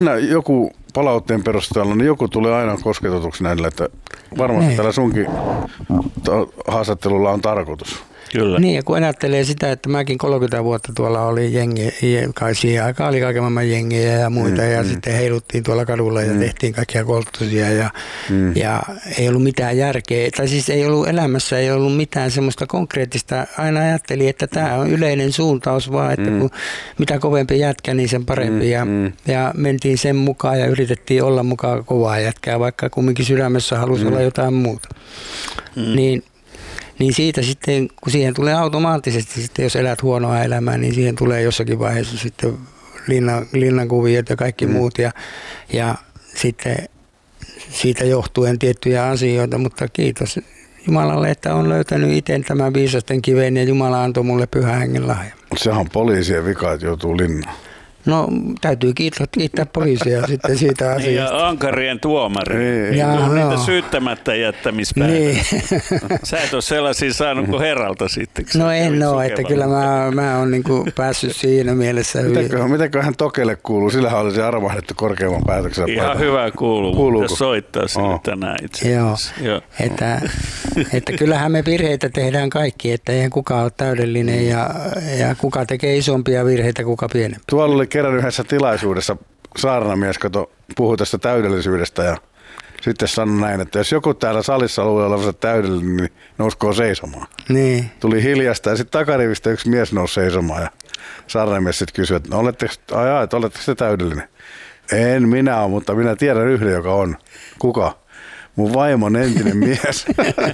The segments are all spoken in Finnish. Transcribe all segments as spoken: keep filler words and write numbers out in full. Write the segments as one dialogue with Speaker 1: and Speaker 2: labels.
Speaker 1: Joku palautteen perusteella, niin joku tulee aina kosketetuksi näillä, että varmasti niin. Tällä sunkin haastattelulla on tarkoitus.
Speaker 2: Kyllä.
Speaker 3: Niin, ja kun ajattelee sitä, että mäkin kolmekymmentä vuotta tuolla oli jengi, kai siihen aikaan oli kaiken maailman jengiä ja muita, mm, ja mm. sitten heiluttiin tuolla kadulla ja mm. tehtiin kaikkia kolttosia, ja, mm. ja ei ollut mitään järkeä, tai siis ei ollut elämässä, ei ollut mitään semmoista konkreettista, aina ajattelin, että tämä on yleinen suuntaus vaan, että mm. kun mitä kovempi jätkä, niin sen parempi, ja, mm. ja mentiin sen mukaan ja yritettiin olla mukaan kovaa jätkää, vaikka kumminkin sydämessä halusi mm. olla jotain muuta. Mm. Niin Niin siitä sitten, kun siihen tulee automaattisesti, sitten jos elät huonoa elämää, niin siihen tulee jossakin vaiheessa sitten linnan, linnankuviot ja kaikki mm. muut. Ja, ja sitten siitä johtuen tiettyjä asioita, mutta kiitos Jumalalle, että on löytänyt itse tämän viisasten kiveen ja Jumala antoi mulle pyhän hengen lahja.
Speaker 1: Sehän on poliisien vika, että joutuu linnaan.
Speaker 3: No täytyy kiittää, kiittää poliisia sitten siitä asiasta.
Speaker 2: Ja ankarien tuomari.
Speaker 1: Niin.
Speaker 2: Ja,
Speaker 3: no.
Speaker 2: Niitä syyttämättä jättämispäivä.
Speaker 3: Niin.
Speaker 2: Sä et ole sellaisia saanut kuin herralta sitten.
Speaker 3: No en ole, että kyllä mä, mä oon niinku päässyt siinä mielessä hyvin.
Speaker 1: Mitenköhän Tokelle kuuluu? Sillähän olisi arvahdettu korkeamman päätöksen.
Speaker 2: Ihan päätä. Hyvä kuuluu. Kuuluuko? Soittaa sille oh. tänään itse asiassa.
Speaker 3: Joo, Joo. Että, että kyllähän me virheitä tehdään kaikki, että eihän kukaan ole täydellinen ja, ja kuka tekee isompia virheitä, kuka pienempiä.
Speaker 1: Tuolla oli kerran yhdessä tilaisuudessa saarnamies, kato, puhui tästä täydellisyydestä ja sitten sanoi näin, että jos joku täällä salissa luulee olevansa täydellinen, niin nouskoo seisomaan.
Speaker 3: Niin.
Speaker 1: Tuli hiljasta ja sitten takarivistä yksi mies nousi seisomaan ja saarnamies sitten kysyi, että no, oletteko, ajaa, että oletteko te täydellinen? En minä ole, mutta minä tiedän yhden, joka on. Kuka? Mun vaimon entinen mies.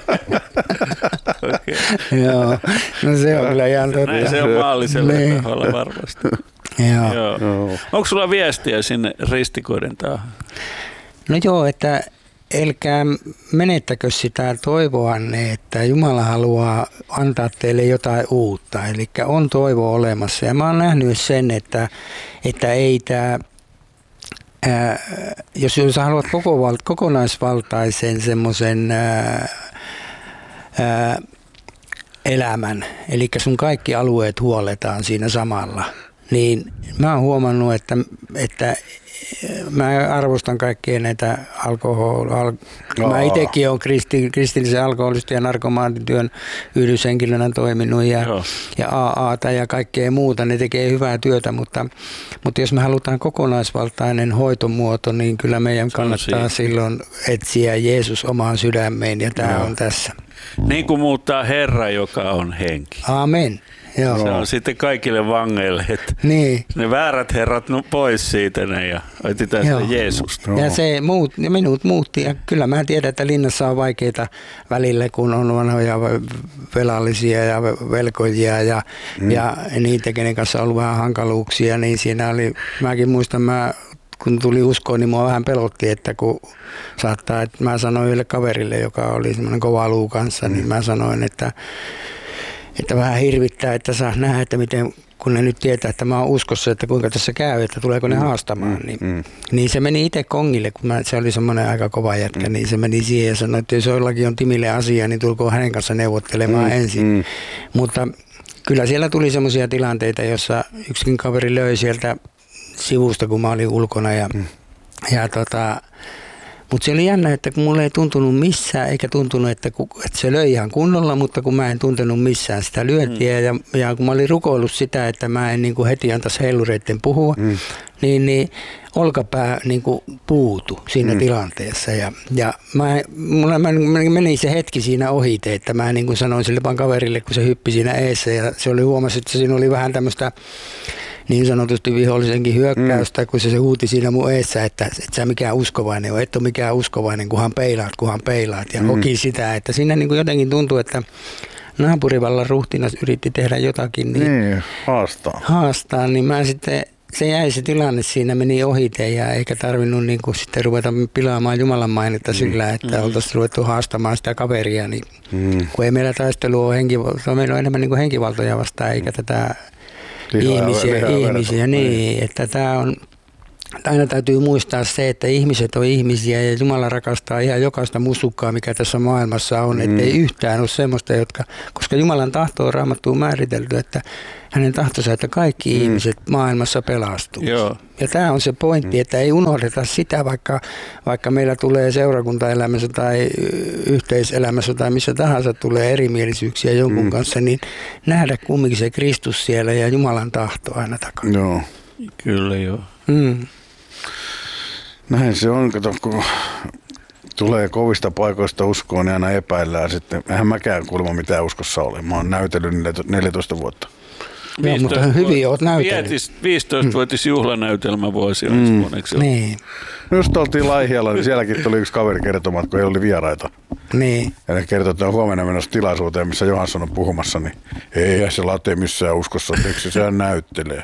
Speaker 3: Okay. Joo, no se on kyllä ihan totta.
Speaker 2: Näin se on maallisella niin. taholla varmasti.
Speaker 3: Joo.
Speaker 2: Joo. Joo. Onko sulla viestiä sinne ristikoiden taahan?
Speaker 3: No joo, että älkää menettäkö sitä toivoanne, että Jumala haluaa antaa teille jotain uutta. Eli on toivo olemassa. Ja mä oon nähnyt sen, että, että ei tämä... Ää, jos, jos haluat koko val, kokonaisvaltaisen semmoisen elämän, eli sun kaikki alueet huoletaan siinä samalla, niin mä oon huomannut, että, että mä arvostan kaikkia näitä alkohol... Al, oh. Mä itsekin olen kristin, kristillisen alkoholista ja narkomaanityön yhdyshenkilönä toiminut ja, ja A A:ta ja kaikkea muuta. Ne tekee hyvää työtä, mutta, mutta jos me halutaan kokonaisvaltainen hoitomuoto, niin kyllä meidän kannattaa silloin etsiä Jeesus omaan sydämeen ja tämä on tässä.
Speaker 2: Niin kuin muuttaa Herra, joka on henki.
Speaker 3: Amen. Joo.
Speaker 2: Se on sitten kaikille vangeille, että
Speaker 3: niin.
Speaker 2: ne väärät herrat no pois siitä ne ja etsitään sitä Jeesusta.
Speaker 3: Ja se muut, ja minut muutti ja kyllä mä tiedän, että linnassa on vaikeita välillä, kun on vanhoja velallisia ja velkojia ja, mm. ja niitä, kenen kanssa on ollut vähän hankaluuksia, niin siinä oli, mäkin muistan, mä kun tuli uskoon, niin mua vähän pelotti, että kun saattaa, että mä sanoin yhdelle kaverille, joka oli semmoinen kova luu kanssa, mm. niin mä sanoin, että Että vähän hirvittää, että saa nähdä, että miten, kun ne nyt tietää, että mä oon uskossa, että kuinka tässä käy, että tuleeko ne haastamaan. Niin, mm. niin se meni itse kongille, kun mä, se oli semmoinen aika kova jätkä, mm. niin se meni siihen ja sanoi, että jos jollakin on Timille asia, niin tulkoon hänen kanssa neuvottelemaan mm. ensin. Mm. Mutta kyllä siellä tuli semmoisia tilanteita, jossa yksikin kaveri löi sieltä sivusta, kun mä olin ulkona ja, mm. ja tota... Mutta se oli jännä, että kun mulle ei tuntunut missään, eikä tuntunut, että, ku, että se löi ihan kunnolla, mutta kun mä en tuntenut missään sitä lyöntiä. Mm. Ja, ja kun mä olin rukoillut sitä, että mä en niin kuin heti antaisi heilureitten puhua, mm. niin, niin olkapää niin kuin puutu siinä mm. tilanteessa. Ja, ja mä, mulla, mä, meni se hetki siinä ohite, että mä niin kuin sanoin sille vaan kaverille, kun se hyppi siinä eessä. Ja se oli huomasi, että siinä oli vähän tämmöistä... niin sanotusti vihollisenkin hyökkäystä, mm. kun se, se huuti siinä mun eessä, että et sä mikään uskovainen on, et ole mikään uskovainen, kunhan peilaat, kunhan peilaat. Ja mm. hoki sitä, että siinä niin kuin jotenkin tuntuu, että naapurivallan ruhtinas yritti tehdä jotakin. Niin,
Speaker 1: niin haastaa.
Speaker 3: Haastaa, niin mä sitten, se jäi se tilanne siinä, meni ohite ja eikä tarvinnut niin kuin sitten ruveta pilaamaan Jumalan mainetta mm. sillä, että mm. oltaisiin ruvettu haastamaan sitä kaveria. Niin, mm. kun ei meillä taistelu ole henkivaltoja, meillä on enemmän niin kuin henkivaltoja vastaan, eikä tätä... Lihaa, ihmisiä, lihaa ihmisiä niin, että tämä on, aina täytyy muistaa se, että ihmiset on ihmisiä ja Jumala rakastaa ihan jokaista musukkaa, mikä tässä maailmassa on. Mm. Ettei yhtään ole semmoista, jotka, koska Jumalan tahto on Raamattuun määritelty, että hänen tahtonsa, että kaikki mm. ihmiset maailmassa pelastuu.
Speaker 2: Joo.
Speaker 3: Ja tämä on se pointti, mm. että ei unohdeta sitä, vaikka, vaikka meillä tulee seurakuntaelämässä tai yhteiselämässä tai missä tahansa tulee erimielisyyksiä jonkun mm. kanssa, niin nähdä kumminkin se Kristus siellä ja Jumalan tahto aina takana.
Speaker 1: Joo.
Speaker 2: Kyllä joo.
Speaker 3: Mm.
Speaker 1: Näin se on, kato, kun tulee kovista paikoista uskoon, niin aina epäillään sitten. Eihän mäkään kuulemma mitään uskossa ole. Mä oon näytellyt neljätoista vuotta.
Speaker 3: Joo, mutta hyvin oot näytellyt.
Speaker 2: viisitoistavuotis juhlanäytelmävuosi on mm. onneksi.
Speaker 3: Niin.
Speaker 1: Just oltiin Laihialla, niin sielläkin tuli yksi kaveri kertomaan, että kun heillä oli vieraita.
Speaker 3: Niin.
Speaker 1: Ja ne kertoi, että on huomenna menossa tilaisuuteen, missä Johansson on puhumassa, niin eihän se late missään uskossa, miksi sehän näyttelee.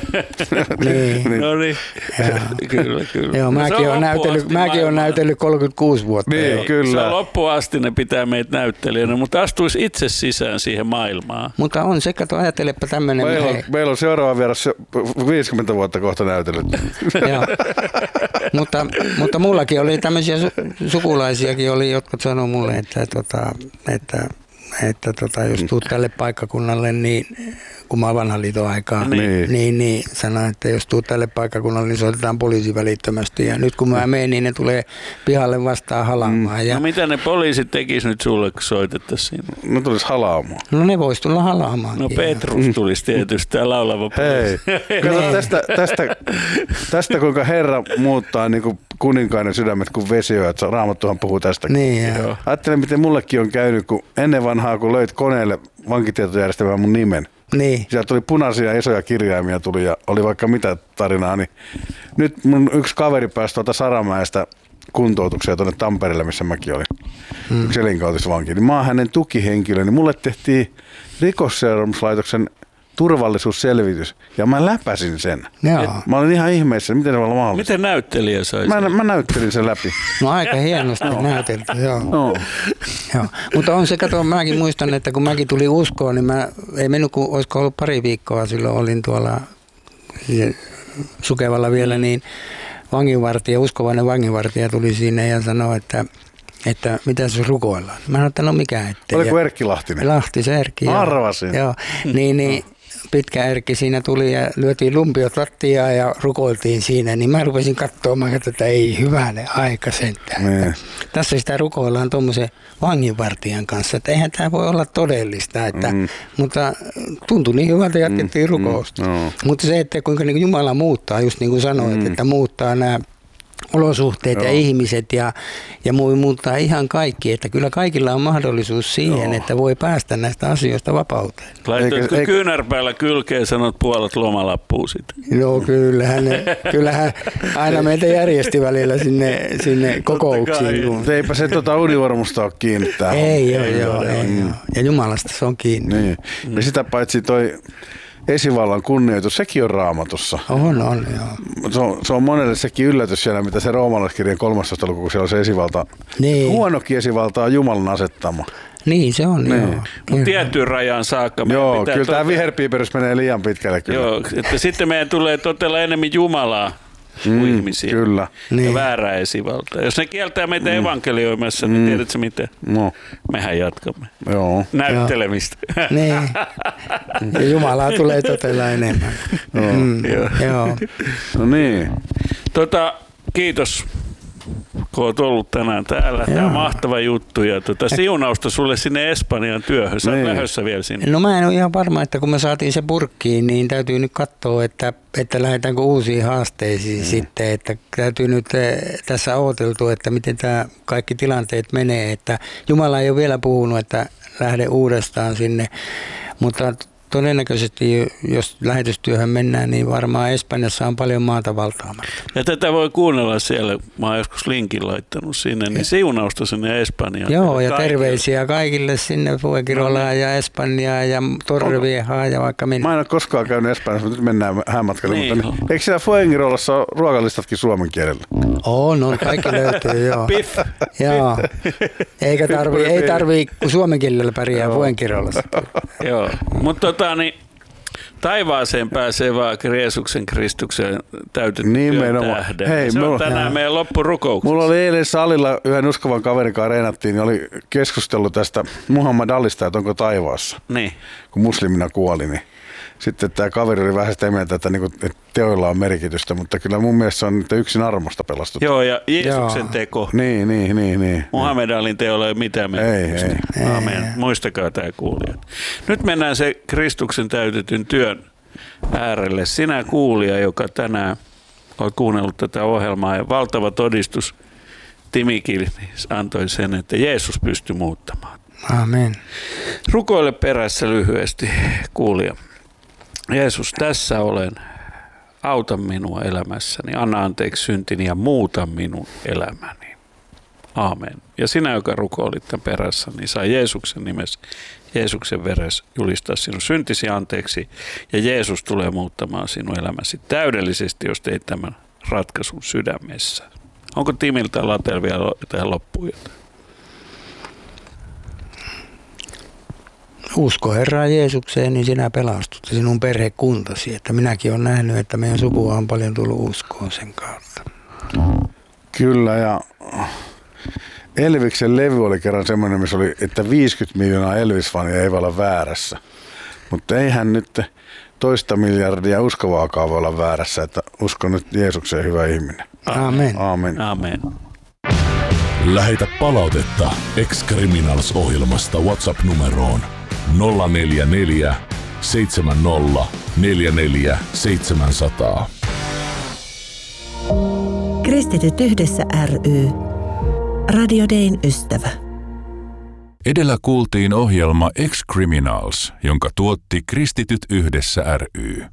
Speaker 3: Niin.
Speaker 1: niin.
Speaker 2: No niin, kyllä, kyllä.
Speaker 3: Joo, mäkin olen näytellyt, mäkin olen näytellyt kolmekymmentäkuusi vuotta.
Speaker 1: Niin,
Speaker 2: Joo,
Speaker 1: kyllä.
Speaker 2: Se on loppuun asti, ne pitää meitä näyttelijänä, mutta astuisi itse sisään siihen maailmaan.
Speaker 3: Mutta on se, kato, ajatelepa tämmöinen.
Speaker 1: Meillä on, meillä on seuraava vieras viisikymmentä vuotta kohta näytellyt.
Speaker 3: Joo. mutta, mutta mullakin oli tämmöisiä su- sukulaisiakin, oli, jotka sanoi mulle, että, tota, että, että tota, jos tuut tälle paikkakunnalle, niin kun mä oon vanhan liiton aikaa,
Speaker 1: Niin.
Speaker 3: niin, niin sanoin, että jos tuut tälle paikkakunnalle, niin soitetaan poliisi välittömästi. Ja nyt kun mä menen, niin ne tulee pihalle vastaan halaamaan. Mm. Ja
Speaker 2: No mitä ne poliisit tekis nyt sulle, kun soitettaisiin?
Speaker 1: No tulisi halaamaan.
Speaker 3: no ne vois tulla halaamaan.
Speaker 2: No Petrus tulisi tietysti, tämä laulava
Speaker 1: Hei,
Speaker 2: poliisi.
Speaker 1: kato tästä, tästä, tästä kuinka Herra muuttaa niin kuin kuninkainen sydämet kuin vesiö, että Raamattuhan puhuu tästäkin.
Speaker 3: Niin, joo.
Speaker 1: Ajattelen, miten mullekin on käynyt, kun ennen vanhaa, kun löit koneelle vankitietojärjestelmään mun nimen.
Speaker 3: Niin.
Speaker 1: Sieltä tuli punaisia isoja kirjaimia tuli ja oli vaikka mitä tarinaa, niin nyt mun yksi kaveri pääsi tuolta Saramäestä kuntoutukseen tuonne Tampereelle, missä mäkin olin. Mm. Yksi elinkautisvanki. Niin mä oon hänen tukihenkilö, niin mulle tehtiin Rikosseuraamuslaitoksen turvallisuusselvitys ja mä läpäsin sen.
Speaker 3: Joo.
Speaker 1: Mä olin ihan ihmeessä, miten se voi olla mahdollista.
Speaker 2: Miten näyttelijä sai
Speaker 1: Mä,
Speaker 2: sen?
Speaker 1: mä näyttelin sen läpi.
Speaker 3: No aika hienosti näytelty, joo.
Speaker 1: No.
Speaker 3: Joo. Mutta on se, kato, mäkin muistan, että kun mäkin tulin uskoon, niin mä, ei mennyt kuin, olisiko ollut pari viikkoa, silloin olin tuolla Sukevalla vielä, niin vanginvartija, uskovainen vanginvartija tuli sinne ja sanoi, että että mitä se rukoillaan. Mä sanoin, että no mikä ettei.
Speaker 1: Oliko Erkki Lahtinen?
Speaker 3: Lahti, se Erkki.
Speaker 1: Arvasin.
Speaker 3: Joo, niin, niin pitkä Erkki siinä tuli ja lyötiin lumpiot lattiaan ja rukoiltiin siinä, niin mä rupesin katsomaan, että ei hyvänen aika sentään.
Speaker 1: Niin.
Speaker 3: Tässä sitä rukoillaan tuommoisen vanginvartijan kanssa, että eihän tämä voi olla todellista, että, mm. mutta tuntui niin hyvältä, jatkettiin mm. rukousta. Mm. No. Mutta se, että kuinka niin Jumala muuttaa, just niin kuin sanoit, mm. että muuttaa nämä olosuhteet Joo. ja ihmiset ja, ja voi muuttaa ihan kaikki, että kyllä kaikilla on mahdollisuus siihen, Joo. että voi päästä näistä asioista vapauteen.
Speaker 2: Laitoitko eikä, kyynärpäällä kylkeen ja sanot puolet lomalappua sitten?
Speaker 3: Joo, kyllähän, ne, kyllähän aina meitä järjesti välillä sinne, sinne kokouksiin.
Speaker 1: Eipä se tuota univormusta ole kiinni tähän.
Speaker 3: Ei joo, joo, ei, mm. joo. Ja Jumalasta se on kiinni.
Speaker 1: Niin. Mm. Ja sitä paitsi toi esivallan kunnioitus, sekin on Raamatussa.
Speaker 3: On, on, joo.
Speaker 1: Se on, se on monelle sekin yllätys siellä, mitä se roomalaiskirjan kolmastoista luku, kun siellä on se esivalta. Niin. Huonokin esivalta on Jumalan asettama.
Speaker 3: Niin se on, niin. joo.
Speaker 2: Mutta tiettyyn rajaan saakka.
Speaker 1: Joo, kyllä tämä viherpiiperys menee liian pitkälle. Kyllä.
Speaker 2: Joo, että sitten meidän tulee totella enemmän Jumalaa kuin mm, ihmisiä.
Speaker 1: Kyllä.
Speaker 2: Niin. Ja väärää esivaltaa. Jos ne kieltää meitä mm. evankelioimassa, niin mm. tiedätkö miten?
Speaker 1: No.
Speaker 2: Mehän jatkamme.
Speaker 1: Joo.
Speaker 2: Näyttelemistä.
Speaker 3: Niin. Ja Jumalaa tulee totella enemmän.
Speaker 1: Joo.
Speaker 3: Mm. Joo. Joo.
Speaker 1: No niin.
Speaker 2: Tota, kiitos, kun olet ollut tänään täällä. Tämä on mahtava juttu ja tuota, siunausta sulle sinne Espanjan työhön. Sä oot niin. lähdössä vielä sinne.
Speaker 3: No mä en ole ihan varma, että kun me saatiin se purkkiin, niin täytyy nyt katsoa, että, että lähdetäänkö uusiin haasteisiin mm. sitten. Että täytyy nyt tässä odoteltua, että miten tämä kaikki tilanteet menee. Että Jumala ei ole vielä puhunut, että lähde uudestaan sinne, mutta todennäköisesti, jos lähetystyöhön mennään, niin varmaan Espanjassa on paljon maata valtaamatta.
Speaker 2: Ja tätä voi kuunnella siellä, mä oon joskus linkin laittanut sinne, niin siunausta sinne Espanjaan.
Speaker 3: Joo, ja kaikille. Terveisiä kaikille sinne Fuengirolaan ja Espanjaan ja Torreviehaan ja vaikka minne.
Speaker 1: Mä en ole koskaan käynyt Espanjassa, mutta nyt mennään häämatkalle. Niin. Mutta niin, eikö siellä Fuengirolassa ole ruokalistatkin suomen kielellä?
Speaker 3: On, on, kaikki löytyy, joo.
Speaker 2: Piff.
Speaker 3: Joo. Eikä tarvi, ei tarvii, kun suomen kielellä pärjää Fuengirolassa.
Speaker 2: Joo, mutta tota niin, Taivaaseen pääsee vaan Jeesuksen Kristuksen täytetty työn tähden. Hei, se on mulla, tänään jaa. meidän loppurukouksessa.
Speaker 1: Mulla oli eilen salilla yhden uskovan kaverin kanssa reenattiin, niin oli keskustelu tästä Muhammad Alista, että onko taivaassa,
Speaker 2: niin.
Speaker 1: kun muslimina kuoli. Niin. Sitten tämä kaveri oli vähän sitä mieltä, että, niinku, että teoilla on merkitystä, mutta kyllä mun mielestä se on nyt yksin armosta pelastettu.
Speaker 2: Joo, ja Jeesuksen Joo. teko.
Speaker 1: Niin, niin, niin. niin.
Speaker 2: Muhammed Alin teolla ei ole mitään merkitystä. Ei, ei. Aamen. Muistakaa tämä kuulijat. Nyt mennään se Kristuksen täytetyn työn äärelle. Sinä kuulija, joka tänään olet kuunnellut tätä ohjelmaa, ja valtava todistus Timi Kilnis antoi sen, että Jeesus pystyi muuttamaan.
Speaker 3: Amen.
Speaker 2: Rukoile perässä lyhyesti, kuulija. Jeesus, tässä olen. Auta minua elämässäni, anna anteeksi syntini ja muuta minun elämäni. Aamen. Ja sinä, joka rukoilit tämän perässä, niin saa Jeesuksen nimessä, Jeesuksen veressä julistaa sinun syntisi anteeksi. Ja Jeesus tulee muuttamaan sinun elämäsi täydellisesti, jos teit tämän ratkaisun sydämessä. Onko Timiltä Latel vielä tähän loppuun jotain?
Speaker 3: Usko Herraan Jeesukseen, niin sinä pelastut ja sinun perhekuntasi. Että minäkin olen nähnyt, että meidän sukua on paljon tullut uskoon sen kautta.
Speaker 1: Kyllä, ja Elviksen levy oli kerran semmoinen, missä oli, että viisikymmentä miljoonaa Elvis-fania ei voi olla väärässä. Mutta eihän nyt toista miljardia uskovaakaan voi olla väärässä, että uskon nyt Jeesukseen, hyvä ihminen.
Speaker 3: Amen.
Speaker 1: Amen.
Speaker 2: Amen.
Speaker 4: Lähetä palautetta Ex-Criminals-ohjelmasta WhatsApp-numeroon nolla neljä neljä seitsemän nolla neljä neljä seitsemän nolla nolla.
Speaker 5: Kristityt yhdessä ry. Radio Dayn ystävä.
Speaker 6: Edellä kuultiin ohjelma Ex-Criminals, jonka tuotti Kristityt yhdessä ry.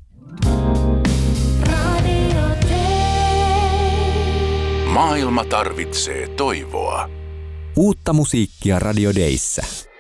Speaker 6: Maailma tarvitsee toivoa.
Speaker 7: Uutta musiikkia Radio Dayssä.